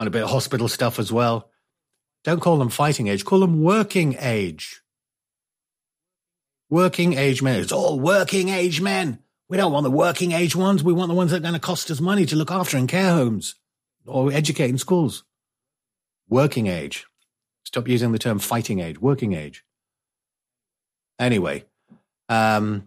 on a bit of hospital stuff as well. Don't call them fighting age, call them working age. Working age men. It's all working age men. We don't want the working age ones. We want the ones that are going to cost us money to look after in care homes or educate in schools. Working age. Stop using the term fighting age. Working age. Anyway. Juan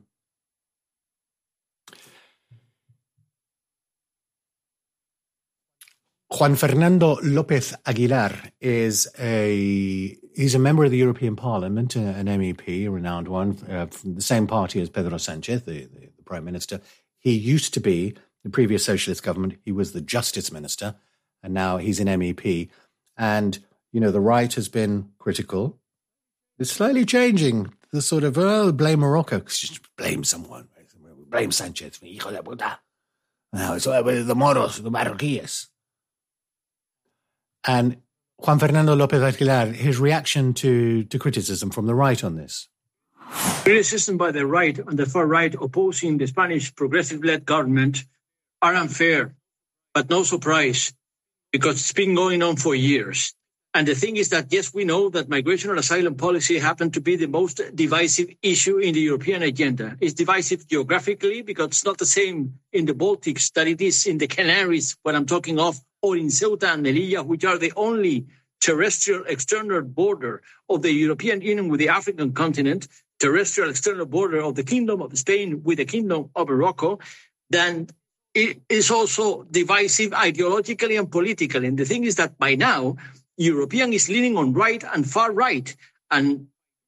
Fernando López Aguilar he's a member of the European Parliament, an MEP, a renowned one, from the same party as Pedro Sánchez, the Prime Minister. He used to be, the previous socialist government, he was the Justice Minister, and now he's an MEP. And, the right has been critical. It's slightly changing. The sort of, blame Morocco. Just blame someone. Blame Sánchez. Hijo de puta. No, it's the Moros, the Marroquíes. And Juan Fernando López Aguilar, his reaction to criticism from the right on this. Criticism by the right and the far right opposing the Spanish progressive-led government are unfair, but no surprise, because it's been going on for years. And the thing is that, yes, we know that migration and asylum policy happen to be the most divisive issue in the European agenda. It's divisive geographically because it's not the same in the Baltics that it is in the Canaries, what I'm talking of, or in Ceuta and Melilla, which are the only terrestrial external border of the European Union with the African continent, terrestrial external border of the Kingdom of Spain with the Kingdom of Morocco, then it is also divisive ideologically and politically. And the thing is that by now, European is leaning on right and far right. And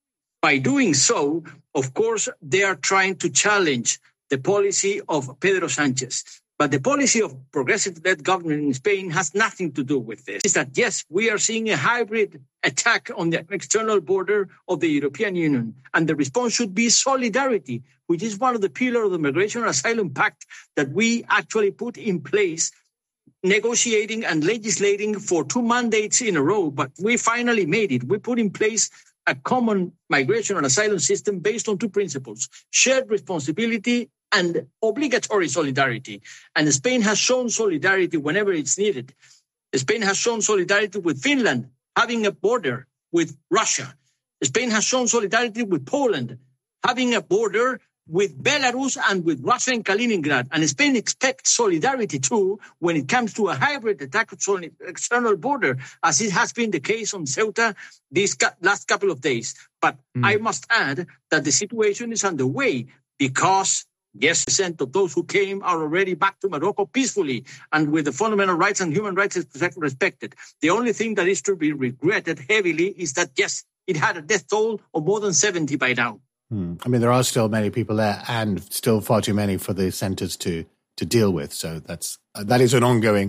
by doing so, of course, they are trying to challenge the policy of Pedro Sánchez. But the policy of progressive-led government in Spain has nothing to do with this. It's that, yes, we are seeing a hybrid attack on the external border of the European Union. And the response should be solidarity, which is one of the pillars of the Migration and Asylum Pact that we actually put in place, negotiating and legislating for 2 mandates in a row. But we finally made it. We put in place a common migration and asylum system based on 2 principles: shared responsibility and obligatory solidarity. And Spain has shown solidarity whenever it's needed. Spain has shown solidarity with Finland, having a border with Russia. Spain has shown solidarity with Poland, having a border with Belarus and with Russia in Kaliningrad. And Spain expects solidarity too when it comes to a hybrid attack on the external border, as it has been the case on Ceuta these last couple of days. But I must add that the situation is underway because, yes, % of those who came are already back to Morocco peacefully and with the fundamental rights and human rights respected. The only thing that is to be regretted heavily is that, yes, it had a death toll of more than 70 by now. I mean, there are still many people there and still far too many for the centres to deal with. So that is an ongoing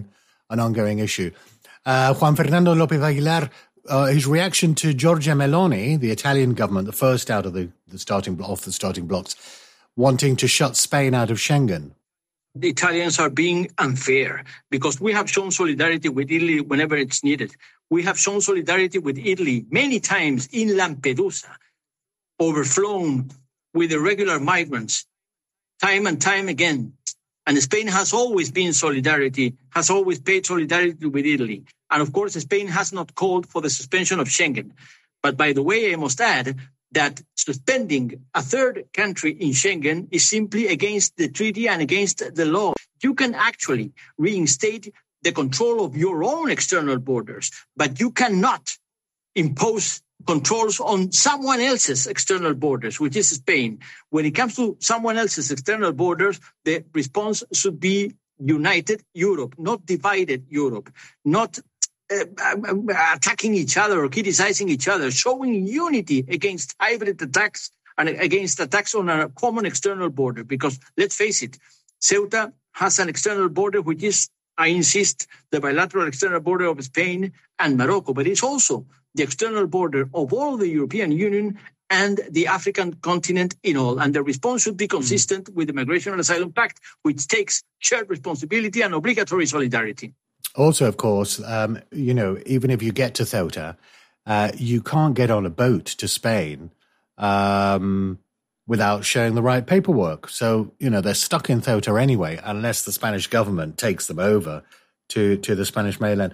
issue. Juan Fernando López Aguilar, his reaction to Giorgia Meloni, the Italian government, the first out of the starting blocks, wanting to shut Spain out of Schengen. The Italians are being unfair because we have shown solidarity with Italy whenever it's needed. We have shown solidarity with Italy many times in Lampedusa, overflown with irregular migrants, time and time again. And Spain has always been has always paid solidarity with Italy. And of course, Spain has not called for the suspension of Schengen. But by the way, I must add that suspending a third country in Schengen is simply against the treaty and against the law. You can actually reinstate the control of your own external borders, but you cannot impose controls on someone else's external borders, which is Spain. When it comes to someone else's external borders, the response should be united Europe, not divided Europe, not attacking each other or criticizing each other, showing unity against hybrid attacks and against attacks on a common external border. Because let's face it, Ceuta has an external border which is, I insist, the bilateral external border of Spain and Morocco, but it's also the external border of all the European Union and the African continent in all. And the response should be consistent with the Migration and Asylum Pact, which takes shared responsibility and obligatory solidarity. Also, of course, even if you get to Ceuta, you can't get on a boat to Spain without showing the right paperwork. So, they're stuck in Ceuta anyway, unless the Spanish government takes them over to the Spanish mainland.